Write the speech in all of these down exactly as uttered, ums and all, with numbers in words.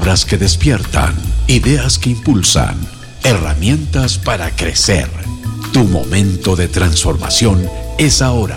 Palabras que despiertan, ideas que impulsan, herramientas para crecer. Tu momento de transformación es ahora.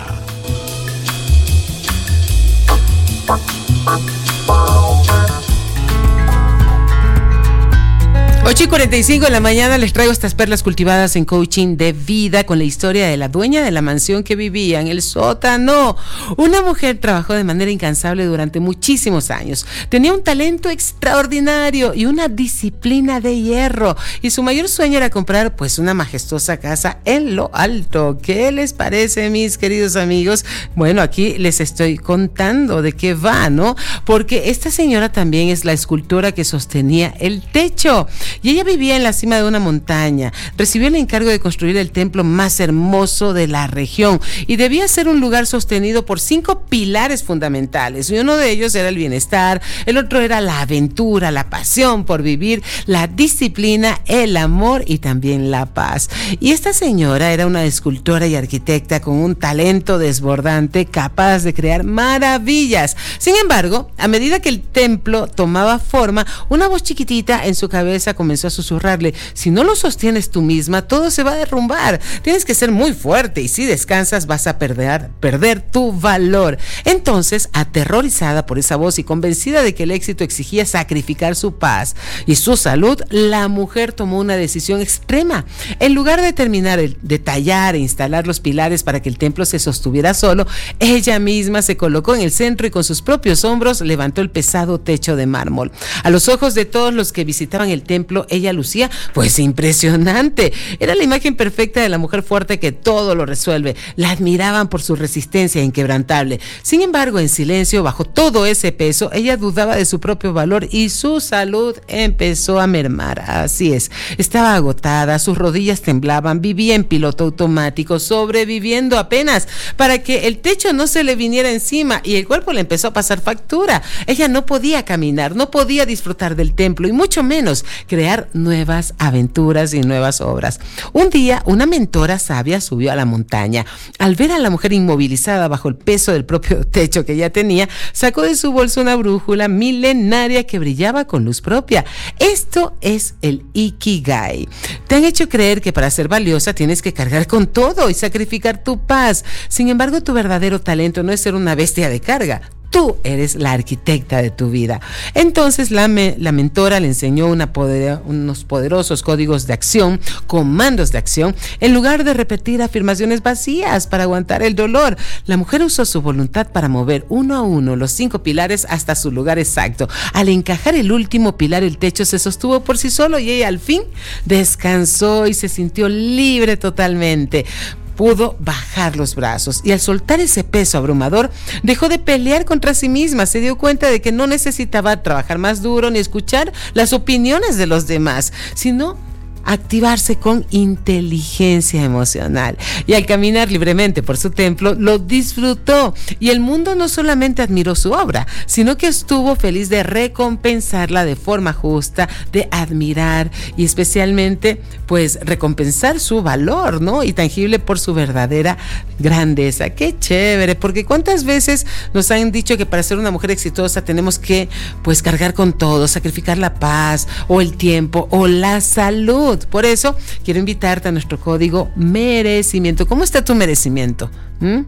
ocho y cuarenta y cinco de la mañana les traigo estas perlas cultivadas en coaching de vida con la historia de la dueña de la mansión que vivía en el sótano. Una mujer trabajó de manera incansable durante muchísimos años. Tenía un talento extraordinario y una disciplina de hierro. Y su mayor sueño era comprar pues una majestuosa casa en lo alto. ¿Qué les parece, mis queridos amigos? Bueno, aquí les estoy contando de qué va, ¿no? Porque esta señora también es la escultora que sostenía el techo. Y ella vivía en la cima de una montaña. Recibió el encargo de construir el templo más hermoso de la región y debía ser un lugar sostenido por cinco pilares fundamentales. Y uno de ellos era el bienestar, el otro era la aventura, la pasión por vivir, la disciplina, el amor y también la paz. Y esta señora era una escultora y arquitecta con un talento desbordante, capaz de crear maravillas. Sin embargo, a medida que el templo tomaba forma, una voz chiquitita en su cabeza comenzó a susurrarle: si no lo sostienes tú misma, todo se va a derrumbar. Tienes que ser muy fuerte y si descansas vas a perder, perder tu valor. Entonces, aterrorizada por esa voz y convencida de que el éxito exigía sacrificar su paz y su salud, la mujer tomó una decisión extrema. En lugar de terminar de tallar e instalar los pilares para que el templo se sostuviera solo, ella misma se colocó en el centro y con sus propios hombros levantó el pesado techo de mármol. A los ojos de todos los que visitaban el templo, ella lucía pues impresionante. Era la imagen perfecta de la mujer fuerte que todo lo resuelve. La admiraban por su resistencia inquebrantable. Sin embargo, en silencio, bajo todo ese peso, ella dudaba de su propio valor y su salud empezó a mermar. Así es, estaba agotada, sus rodillas temblaban, vivía en piloto automático, sobreviviendo apenas para que el techo no se le viniera encima y el cuerpo le empezó a pasar factura. Ella no podía caminar, no podía disfrutar del templo y mucho menos crear nuevas aventuras y nuevas obras. Un día, una mentora sabia subió a la montaña. Al ver a la mujer inmovilizada bajo el peso del propio techo que ella tenía, sacó de su bolso una brújula milenaria que brillaba con luz propia. Esto es el Ikigai. Te han hecho creer que para ser valiosa tienes que cargar con todo y sacrificar tu paz. Sin embargo, tu verdadero talento no es ser una bestia de carga. Tú eres la arquitecta de tu vida. Entonces la, me, la mentora le enseñó una poder, unos poderosos códigos de acción, comandos de acción, en lugar de repetir afirmaciones vacías para aguantar el dolor. La mujer usó su voluntad para mover uno a uno los cinco pilares hasta su lugar exacto. Al encajar el último pilar, el techo se sostuvo por sí solo y ella al fin descansó y se sintió libre totalmente. Pudo bajar los brazos y al soltar ese peso abrumador dejó de pelear contra sí misma. Se dio cuenta de que no necesitaba trabajar más duro ni escuchar las opiniones de los demás, sino activarse con inteligencia emocional. Y al caminar libremente por su templo, lo disfrutó. Y el mundo no solamente admiró su obra, sino que estuvo feliz de recompensarla de forma justa, de admirar y especialmente, pues, recompensar su valor, ¿no? Y tangible por su verdadera grandeza. ¡Qué chévere! Porque cuántas veces nos han dicho que para ser una mujer exitosa tenemos que, pues, cargar con todo, sacrificar la paz o el tiempo o la salud. Por eso quiero invitarte a nuestro código merecimiento. ¿Cómo está tu merecimiento? ¿Mm?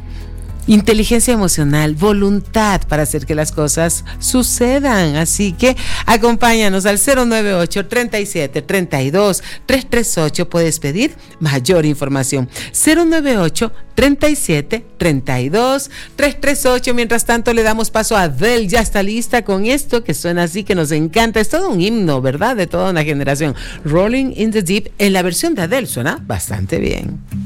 Inteligencia emocional, voluntad para hacer que las cosas sucedan. Así que acompáñanos al cero nueve ocho, treinta y siete, treinta y dos, trescientos treinta y ocho. Puedes pedir mayor información. cero nueve ocho, treinta y siete, treinta y dos, trescientos treinta y ocho. Mientras tanto, le damos paso a Adele. Ya está lista con esto que suena así, que nos encanta. Es todo un himno, ¿verdad? De toda una generación. Rolling in the Deep, en la versión de Adele, suena bastante bien.